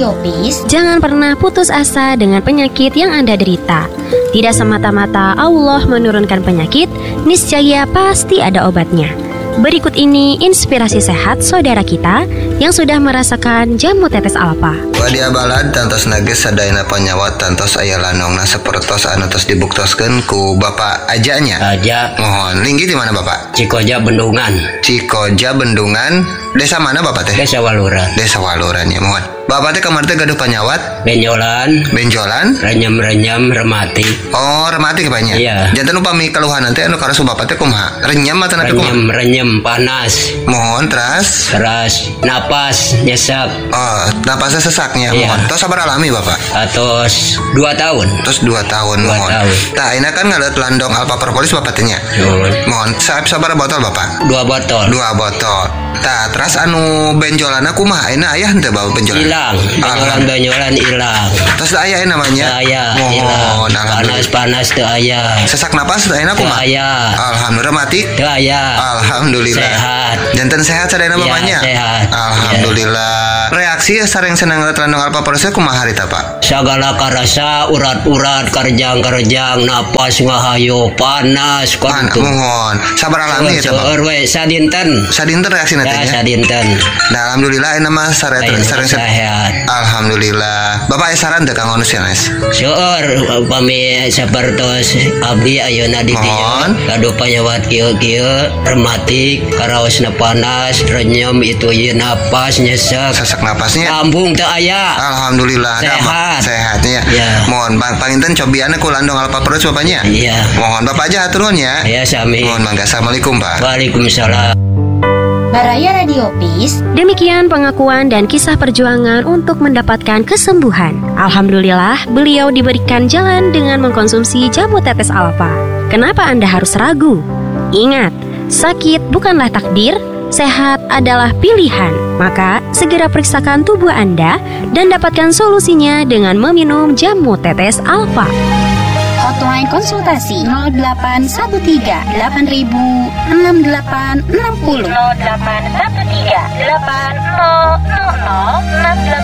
Radio Peace, jangan pernah putus asa dengan penyakit yang Anda derita. Tidak semata-mata Allah menurunkan penyakit, niscaya pasti ada obatnya. Berikut ini inspirasi sehat saudara kita yang sudah merasakan jamu tetes alfa. Wadia balad tantos nages sadayana panyawat tantos aya lanongna sapertos anu tos dibuktoskeun ku Bapak Ajanya. Aja. Mohon linggi di mana Bapak? Cikoja Bendungan. Cikoja Bendungan. Desa mana Bapak teh? Desa Waluran. Desa Waluran ya mohon. Bapak teh kamar teh gaduh panyawat? Benjolan. Benjolan? Renyem-renyem remati. Oh, remati banyak. Iya. Janten upami keluhan nanti anu karasu Bapak teh kumaha? Renyem atau napi kumaha? Renyem panas. Mohon teras. Napas nyesek. Oh, napasnya sesaknya. Iya. Mohon. Tos sabar alami Bapak. Atos 2 tahun. Terus 2 tahun mohon. Tah ini kan ngadat landong alpa propolis Bapak teh nya. Mohon sabar botol Bapak. 2 botol. 2 botol. Tah terus anu benjolanna kumaha? Ayeuna aya henteu bawa benjolan? Hilang. Benjolan hilang. Terus aya namanya? Aya. Mohon. Panas teu aya. Sesak napas ayeuna kumaha? Aya. Alhamdulillah mati. Teu aya. Alhamdulillah. Sehat. Janten sehat sadayana bapaknya? Sehat. Alhamdulillah. Reaksi sareng senang landong alpa propolis kumaha harita Pak? Sagala karasa urat-urat karjang-karjang napas ngahayu panas mohon sabar alami ya Pak. Sadinten reaksi nanti ya. Sadinten. Nah alhamdulillah ini mah sareng sehat. Alhamdulillah. Bapak saran teh Kang Onus ya Nes? Seueur upami sapertos abdi ayeuna di dieu gaduh panyawat kieu rematik karaosna panas renyem itu ieu napas nyesek sesak napasnya lambung teu aya. Alhamdulillah sehatnya ya. Mohon panginten cobianna ku landong alpa propolis Bapaknya. Iya. Mohon Bapak aja atur nuhun ya. Ya sami. Mohon mangga. Assalamualaikum Pak. Waalaikumsalam. Baraya Radio Peace. Demikian pengakuan dan kisah perjuangan untuk mendapatkan kesembuhan. Alhamdulillah, beliau diberikan jalan dengan mengkonsumsi jamu tetes alfa. Kenapa Anda harus ragu? Ingat, sakit bukanlah takdir, sehat adalah pilihan. Maka, segera periksakan tubuh Anda dan dapatkan solusinya dengan meminum jamu tetes alfa. Hotline konsultasi 0813 8000 6860 0813 8000 6860